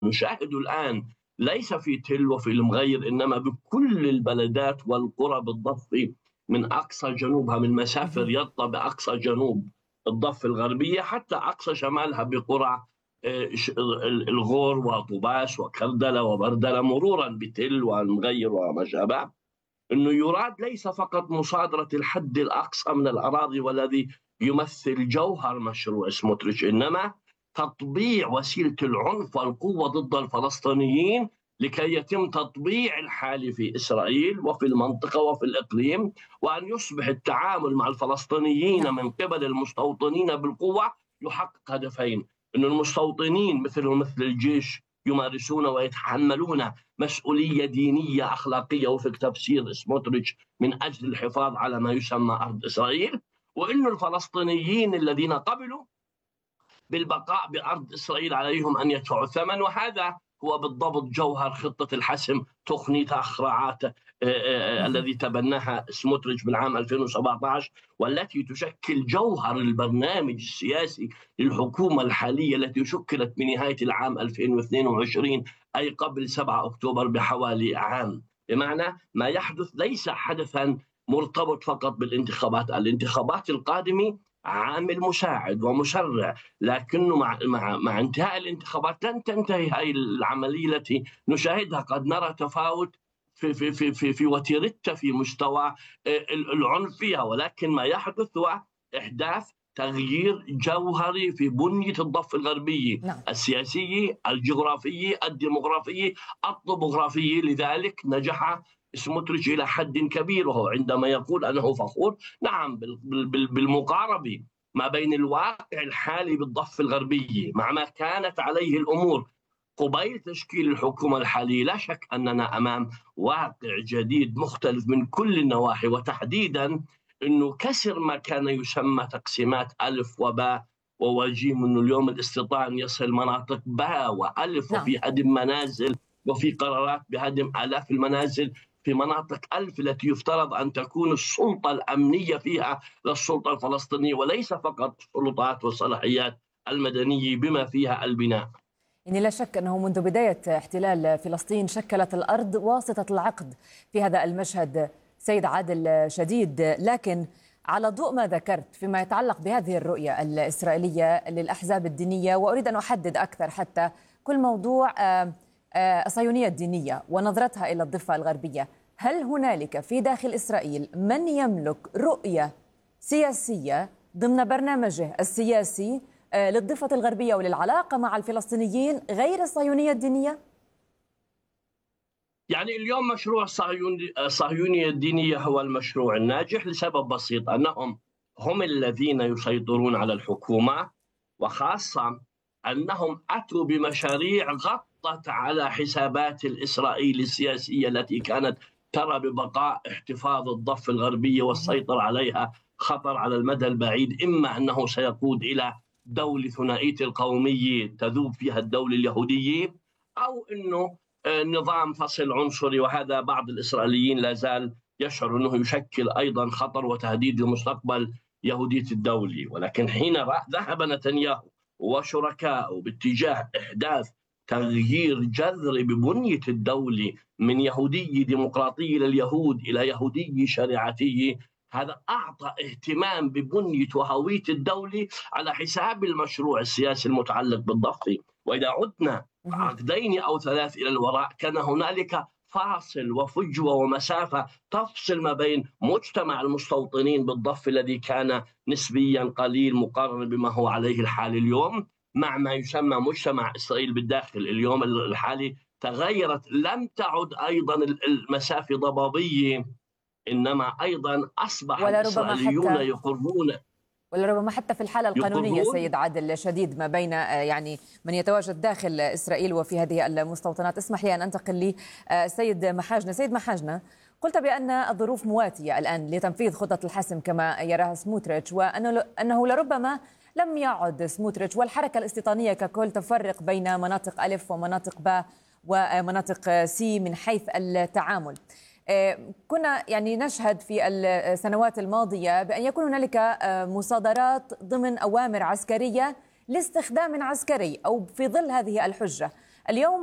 نشاهد الآن ليس في تل وفي المغير، إنما بكل البلدات والقرى بالضفة من أقصى جنوبها، من مسافة رياض بأقصى جنوب الضفة الغربية حتى أقصى شمالها بقرى الغور وطوباس وكردلة وبردلة، مرورا بتل والمغير وما شابه. أنه يراد ليس فقط مصادرة الحد الأقصى من الأراضي والذي يمثل جوهر مشروع سموتريتش، إنما تطبيع وسيلة العنف والقوة ضد الفلسطينيين لكي يتم تطبيع الحالة في إسرائيل وفي المنطقة وفي الإقليم، وأن يصبح التعامل مع الفلسطينيين من قبل المستوطنين بالقوة يحقق هدفين: أن المستوطنين مثل الجيش يمارسون ويتحملون مسؤولية دينية أخلاقية وفق تفسير سموتريتش من أجل الحفاظ على ما يسمى أرض إسرائيل، وإن الفلسطينيين الذين قبلوا بالبقاء بأرض إسرائيل عليهم أن يدفعوا الثمن. وهذا هو بالضبط جوهر خطة الحسم، تقنية أخراعات الذي تبناها سموتريتش بالعام 2017، والتي تشكل جوهر البرنامج السياسي للحكومة الحالية التي شكلت بنهاية العام 2022، أي قبل 7 أكتوبر بحوالي عام. بمعنى ما يحدث ليس حدثا مرتبط فقط بالانتخابات، الانتخابات القادمة عامل مساعد ومسرع، لكنه مع انتهاء الانتخابات لن تنتهي هذه العملية التي نشاهدها. قد نرى تفاوت في وتيرتها في مستوى العنف فيها، ولكن ما يحدث هو إحداث تغيير جوهري في بنية الضفة الغربية السياسية، الجغرافية، الديموغرافية، الطبوغرافية. لذلك نجح سموتريتش إلى حد كبير، وهو عندما يقول أنه فخور نعم بالمقاربة ما بين الواقع الحالي بالضفة الغربية مع ما كانت عليه الأمور قبيل تشكيل الحكومة الحالية. لا شك أننا أمام واقع جديد مختلف من كل النواحي، وتحديدا أنه كسر ما كان يسمى تقسيمات ألف وباء ووجيم، أنه اليوم الاستطاع أن يصل مناطق باء وألف، وفي هدم منازل وفي قرارات بهدم آلاف المنازل في مناطق ألف التي يفترض أن تكون السلطة الأمنية فيها للسلطة الفلسطينية وليس فقط السلطات والصلاحيات المدنية بما فيها البناء. يعني لا شك أنه منذ بداية احتلال فلسطين شكلت الأرض واسطة العقد في هذا المشهد سيد عادل شديد، لكن على ضوء ما ذكرت فيما يتعلق بهذه الرؤية الإسرائيلية للأحزاب الدينية، وأريد أن أحدد أكثر حتى كل موضوع الصهيونية الدينية ونظرتها إلى الضفة الغربية، هل هنالك في داخل إسرائيل من يملك رؤية سياسية ضمن برنامجه السياسي للضفة الغربية وللعلاقة مع الفلسطينيين غير الصهيونية الدينية؟ يعني اليوم مشروع الصهيونية الدينية هو المشروع الناجح لسبب بسيط، أنهم هم الذين يسيطرون على الحكومة، وخاصة أنهم أتوا بمشاريع غطت على حسابات الإسرائيل السياسية التي كانت ترى ببقاء احتفاظ الضفة الغربية والسيطرة عليها خطر على المدى البعيد، إما أنه سيقود إلى دولة ثنائية القومية تذوب فيها الدولة اليهودية، أو أنه نظام فصل عنصري، وهذا بعض الإسرائيليين لا زال يشعر أنه يشكل أيضا خطر وتهديد لمستقبل يهودية الدولة. ولكن حين ذهب نتنياهو وشركائه باتجاه إحداث تغيير جذري ببنية الدولة من يهودية ديمقراطية لليهود إلى يهودية شريعتية، هذا أعطى اهتمام ببنية وهوية الدولة على حساب المشروع السياسي المتعلق بالضفة. وإذا عدنا عقدين أو 3 إلى الوراء كان هنالك فاصل وفجوة ومسافة تفصل ما بين مجتمع المستوطنين بالضفة الذي كان نسبيا قليل مقارنة بما هو عليه الحال اليوم، مع ما يسمى مجتمع إسرائيل بالداخل. اليوم الحالي تغيرت، لم تعد أيضا المسافة ضبابية، إنما أيضا أصبح الإسرائيليون يقرون، ولربما حتى في الحالة القانونية سيد عادل شديد ما بين يعني من يتواجد داخل إسرائيل وفي هذه المستوطنات. اسمح لي أن أنتقل لي سيد محاجنة. سيد محاجنة، قلت بأن الظروف مواتية الآن لتنفيذ خطة الحسم كما يراها سموتريتش، وأنه لربما لم يعد سموتريتش والحركة الاستيطانية ككل تفرق بين مناطق ألف ومناطق باء ومناطق سي من حيث التعامل. كنا يعني نشهد في السنوات الماضية بأن يكون هنالك مصادرات ضمن أوامر عسكرية لاستخدام عسكري أو في ظل هذه الحجة. اليوم